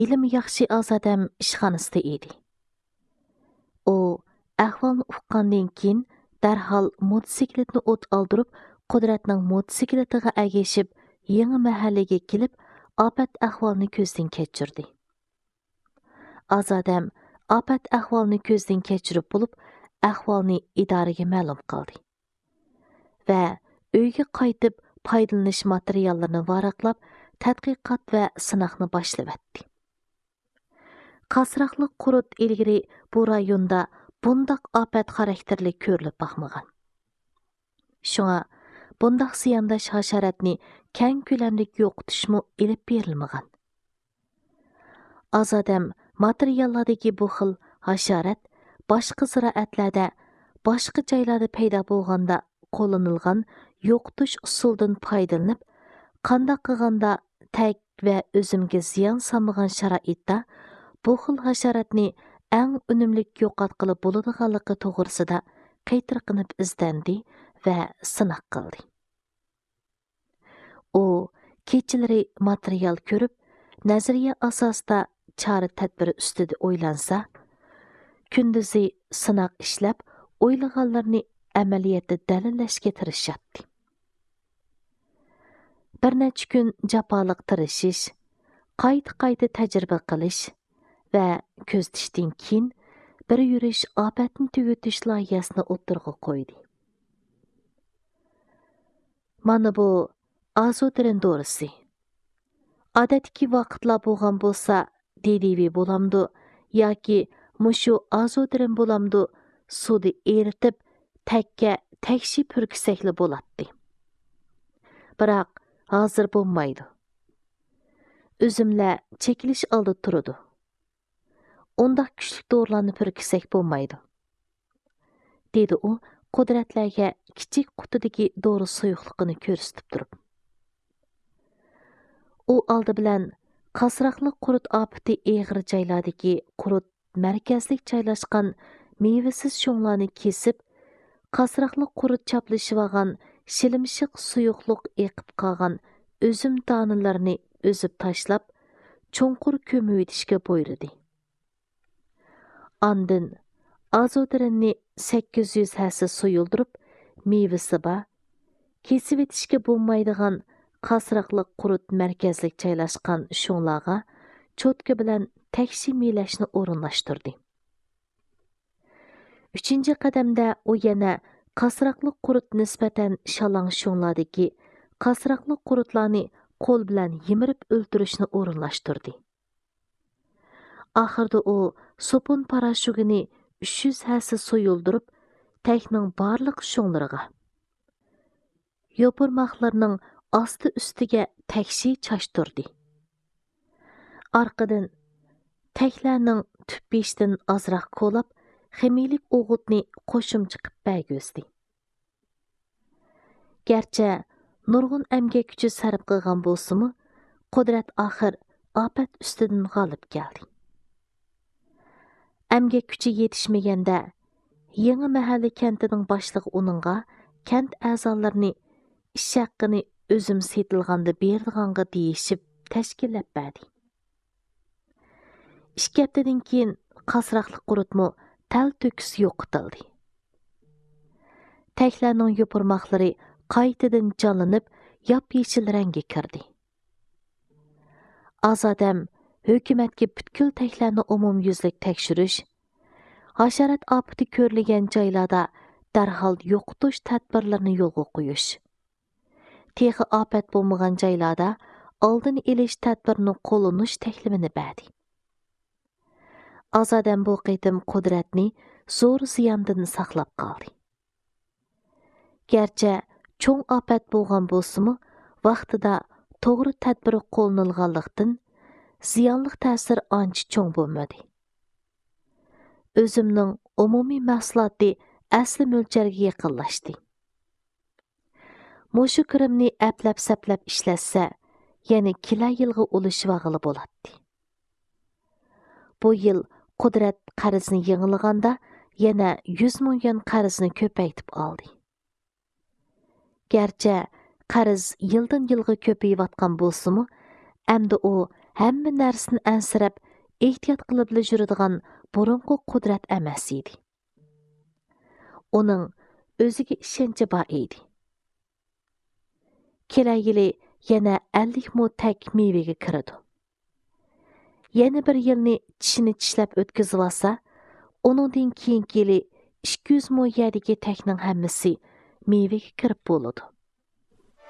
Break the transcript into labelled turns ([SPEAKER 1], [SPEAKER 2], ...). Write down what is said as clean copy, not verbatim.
[SPEAKER 1] İlim yaxşı azadam ishxonasida edi. U ahvolni uqqandan keyin darhol motosikletni o't oldirib, Qudratning mototsikletiga agashib, yangi mahallaga kelib, ofat ahvolni ko'zdan kechirdi. Azadam ofat ahvolni ko'zdan kechirib bo'lib, ahvolni idoraga ma'lum qildi va uyga qaytib foydalanish materiallarini varaqlab, tadqiqot va sinoqni boshlab Qasraqlıq qurut ilgiri bu rayonda bundaq afət xarakterli ko'rilib baxmagan. Şuna bundaq ziyandaş haşaratni keng ko'lamlik yo'qotishmi ilib berilmagan. Azadam materiallardagi bu xil haşarat boshqa ziraatlarda, boshqa joylarda paydo bo'lganda qo'llanilgan yo'qotish usulidan foydalanib, qanday qilganda tag va o'zimga ziyon solmagan sharoitda bu xil hasharatni eng unumlik yo'qotqili bo'ladiganligi to'g'risida qaytirqinib izlandi va sinoq qildi. U kechalari material ko'rib, nazariya asosida chora tadbiri ustida o'ylansa, kunduzi sinoq ishlab, o'ylaganlarni amaliyotda dalillashga tirishadi. Bir necha kun jafoliq tirishish, qayta tajriba qilish va ko'ztishdan keyin bir yurish ofatni tugutish loyihasini o'ttirg'a qo'ydi. Mana bu azotrin dorisi. Odatdagi vaqtlar bo'lgan bo'lsa, DDV bo'lamdi yoki mushu azotrin bo'lamdi, suvda eritib, takka takshi purksakli bo'ladi. Biroq hozir bo'lmaydi. O'zimlar chekilish oldi turadi. Ondaq kuchli dorilarni purkisak bo'lmaydi, dedi u Qudratlarga kichik qutidagi dori suyuqligini ko'rsatib turib. U oldi bilan qasraqliq qurut ofati eg'ir joylardagi qurut markazlik joylashgan mevasiz sho'nglarni kesib, qasraqliq qurut chaplashib olgan shilimshiq suyuqliq eqib qolgan o'zim donalarini o'zib tashlab, cho'nqur ko'miyitishga buyurdi. Andın azotrinni 800 hassa suyuldirib, mevasi ba, kesib etishga bo'lmaydigan qasraqliq qurut markazlik joylashgan sho'nglarga cho'tka bilan takshi melashni o'rinlashtirdi. 3-qadamda u yana qasraqliq qurut nisbatan shalang sho'nglardagi qasraqliq qurutlarni qo'l bilan yimirib o'ltirishni o'rinlashtirdi. Axırda o sopun parashugini 300 hassa soyuldirib, takning barliq sho'nglarga, yopirmoqlarning osti ustiga takshi chashtirdi. Arqadan taklarning tüp-beshdan ozroq qo'lab, ximilik o'g'itni qo'shimcha qilib bag'izdi. Garchi nurg'un emgak kuchi sarf qilgan bo'lsa-mu, Qudrat oxir ofat ustidan g'olib keldi. Emgak kuchi yetishmaganda, yangi mahalla kentining boshlig'i uningga kent a'zolarini ish haqqini o'zim setilganda berdiganga deyishib tashkillab berdi. 2 haftadan keyin qasraqliq qurutmi tal to'kis yo'qitildi. Taklarning yopirmoqlari qaytadan jonlanib, yop-yeshil rangga kirdi. Azadam hukumatga butkul taklarni umumyuzlik tekshirish, hasharat ofati ko'rilgan joylarda darhol yo'qotish tadbirlarini yo'lga qo'yish, texi ofat bo'lmagan joylarda oldin elish tadbirini qo'llanish taklifini berdi. Azadam bu qitim Qudratni zo'r ziyondan saqlab qoldi. Garchi cho'ng ofat bo'lgan bo'lsa-mu, vaqtida to'g'ri tadbir qo'llanilganlikdan ziyonli ta'sir ancha cho'ng bo'lmadi. O'zimning umumiy mahsuloti asli mo'ljarga yaqinlashdi. Mushu kirimni aplab-saplab ishlatsa, yana kila yilga ulashvag'ili bo'ladi. Bu yil Qudrat qarzni yig'ilganda yana 100 million qarzni ko'paytib oldi. Garchi qarz yildan yilga ko'payayotgan bo'lsa-mu, endi u hamma narsani ansirab, ehtiyot qilib yuradigan burunqi qudrat emas edi. Uning o'ziga ishonchi bor edi. Kelar yili yana 50 mo tak mevega kiradi. Yana bir yilni tishini tishlab o'tkazib olsa, uningdan keyingi yili 200 mo yerdagi takning hammasi mevaga kirib bo'ladi.